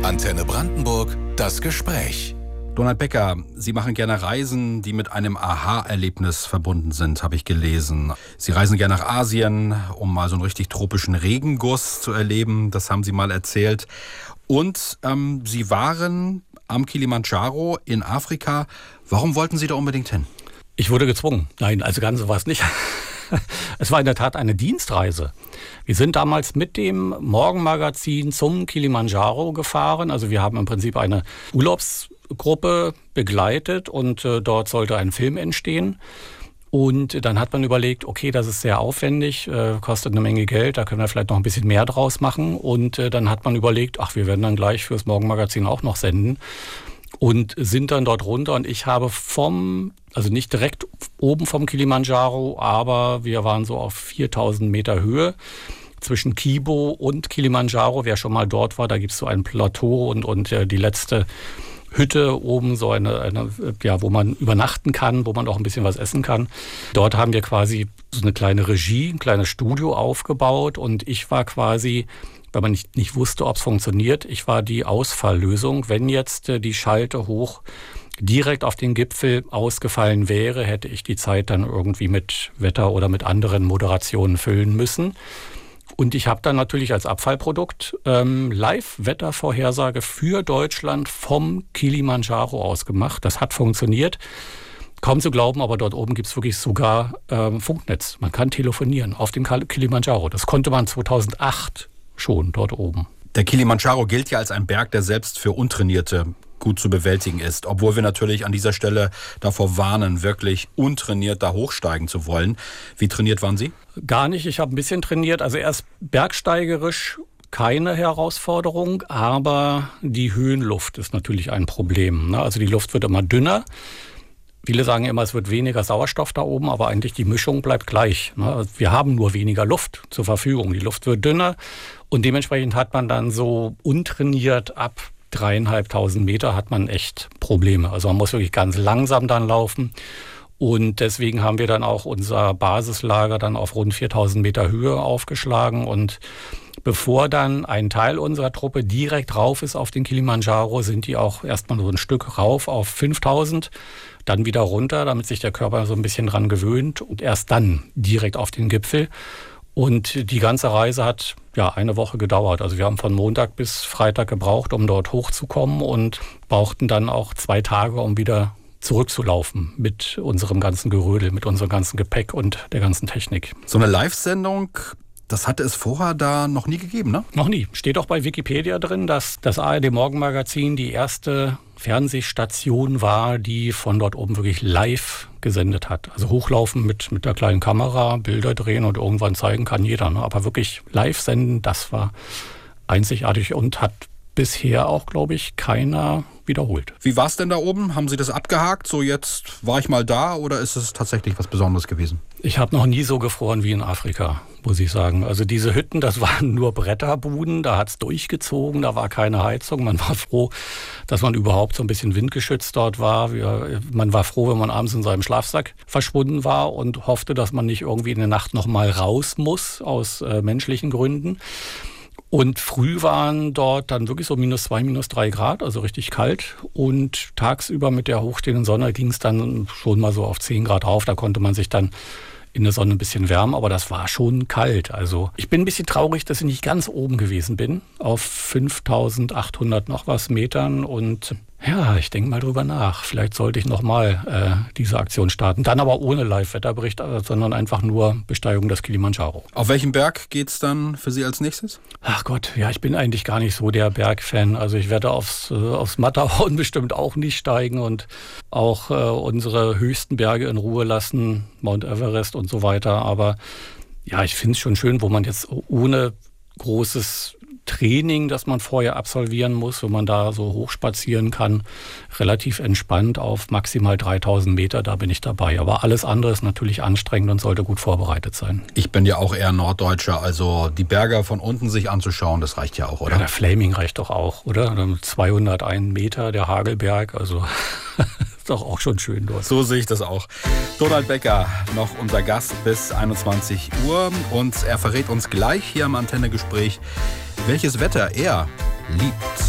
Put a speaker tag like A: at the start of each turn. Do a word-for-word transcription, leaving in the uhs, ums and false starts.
A: Antenne Brandenburg, das Gespräch.
B: Donald Becker, Sie machen gerne Reisen, die mit einem Aha-Erlebnis verbunden sind, habe ich gelesen. Sie reisen gerne nach Asien, um mal so einen richtig tropischen Regenguss zu erleben. Das haben Sie mal erzählt. Und ähm, Sie waren am Kilimandscharo in Afrika. Warum wollten Sie da unbedingt hin?
C: Ich wurde gezwungen. Nein, also ganz so war es nicht. Es war in der Tat eine Dienstreise. Wir sind damals mit dem Morgenmagazin zum Kilimandscharo gefahren. Also wir haben im Prinzip eine Urlaubsgruppe begleitet und äh, dort sollte ein Film entstehen. Und dann hat man überlegt, okay, das ist sehr aufwendig, äh, kostet eine Menge Geld, da können wir vielleicht noch ein bisschen mehr draus machen. Und äh, dann hat man überlegt, ach, wir werden dann gleich fürs Morgenmagazin auch noch senden. Und sind dann dort runter und ich habe vom, also nicht direkt oben vom Kilimandscharo, aber wir waren so auf viertausend Meter Höhe zwischen Kibo und Kilimandscharo. Wer schon mal dort war, da gibt es so ein Plateau und, und äh, die letzte Hütte oben, so eine, eine, ja, wo man übernachten kann, wo man auch ein bisschen was essen kann. Dort haben wir quasi so eine kleine Regie, ein kleines Studio aufgebaut und ich war quasi, weil man nicht, nicht wusste, ob es funktioniert, ich war die Ausfalllösung. Wenn jetzt äh, die Schalte hoch direkt auf den Gipfel ausgefallen wäre, hätte ich die Zeit dann irgendwie mit Wetter oder mit anderen Moderationen füllen müssen. Und ich habe dann natürlich als Abfallprodukt ähm, Live-Wettervorhersage für Deutschland vom Kilimandscharo aus gemacht. Das hat funktioniert. Kaum zu glauben, aber dort oben gibt es wirklich sogar ähm, Funknetz. Man kann telefonieren auf dem Kilimandscharo. Das konnte man zweitausendacht schon dort oben.
B: Der Kilimandscharo gilt ja als ein Berg, der selbst für Untrainierte gut zu bewältigen ist. Obwohl wir natürlich an dieser Stelle davor warnen, wirklich untrainiert da hochsteigen zu wollen. Wie trainiert waren Sie?
C: Gar nicht. Ich habe ein bisschen trainiert. Also erst bergsteigerisch keine Herausforderung, aber die Höhenluft ist natürlich ein Problem. Also die Luft wird immer dünner. Viele sagen immer, es wird weniger Sauerstoff da oben, aber eigentlich die Mischung bleibt gleich. Wir haben nur weniger Luft zur Verfügung. Die Luft wird dünner und dementsprechend hat man dann so untrainiert ab dreieinhalbtausend Meter hat man echt Probleme. Also man muss wirklich ganz langsam dann laufen. Und deswegen haben wir dann auch unser Basislager dann auf rund viertausend Meter Höhe aufgeschlagen. Und bevor dann ein Teil unserer Truppe direkt rauf ist auf den Kilimandscharo, sind die auch erstmal so ein Stück rauf auf fünftausend, dann wieder runter, damit sich der Körper so ein bisschen dran gewöhnt und erst dann direkt auf den Gipfel. Und die ganze Reise hat ja eine Woche gedauert. Also wir haben von Montag bis Freitag gebraucht, um dort hochzukommen und brauchten dann auch zwei Tage, um wieder zurückzulaufen mit unserem ganzen Gerödel, mit unserem ganzen Gepäck und der ganzen Technik.
B: So eine Live-Sendung, das hatte es vorher da noch nie gegeben, ne?
C: Noch nie. Steht auch bei Wikipedia drin, dass das A R D-Morgenmagazin die erste Fernsehstation war, die von dort oben wirklich live gesendet hat. Also hochlaufen mit, mit der kleinen Kamera, Bilder drehen und irgendwann zeigen kann jeder. Ne? Aber wirklich live senden, das war einzigartig und hat bisher auch, glaube ich, keiner wiederholt.
B: Wie war es denn da oben? Haben Sie das abgehakt? So, jetzt war ich mal da, oder ist es tatsächlich was Besonderes gewesen?
C: Ich habe noch nie so gefroren wie in Afrika, muss ich sagen. Also diese Hütten, das waren nur Bretterbuden, da hat es durchgezogen, da war keine Heizung. Man war froh, dass man überhaupt so ein bisschen windgeschützt dort war. Wir, man war froh, wenn man abends in seinem Schlafsack verschwunden war und hoffte, dass man nicht irgendwie in der Nacht noch mal raus muss, aus äh, menschlichen Gründen. Und früh waren dort dann wirklich so minus zwei, minus drei Grad, also richtig kalt. Und tagsüber mit der hochstehenden Sonne ging es dann schon mal so auf zehn Grad rauf. Da konnte man sich dann in der Sonne ein bisschen wärmen, aber das war schon kalt. Also ich bin ein bisschen traurig, dass ich nicht ganz oben gewesen bin, auf fünftausendachthundert noch was Metern. Und ja, ich denke mal drüber nach. Vielleicht sollte ich nochmal äh, diese Aktion starten. Dann aber ohne Live-Wetterbericht, sondern einfach nur Besteigung des Kilimandscharo.
B: Auf welchen Berg geht's dann für Sie als nächstes?
C: Ach Gott, ja, ich bin eigentlich gar nicht so der Bergfan. Also ich werde aufs, äh, aufs Matterhorn bestimmt auch nicht steigen und auch äh, unsere höchsten Berge in Ruhe lassen, Mount Everest und so weiter. Aber ja, ich finde es schon schön, wo man jetzt ohne großes Training, das man vorher absolvieren muss, wenn man da so hochspazieren kann, relativ entspannt auf maximal dreitausend Meter, da bin ich dabei. Aber alles andere ist natürlich anstrengend und sollte gut vorbereitet sein.
B: Ich bin ja auch eher Norddeutscher, also die Berge von unten sich anzuschauen, das reicht ja auch, oder?
C: Ja, der Flaming reicht doch auch, oder? zweihunderteins Meter, der Hagelberg, also ist doch auch schon schön dort.
B: So sehe ich das auch. Donald Becker, noch unser Gast bis einundzwanzig Uhr und er verrät uns gleich hier im Antenne-Gespräch, welches Wetter er liebt.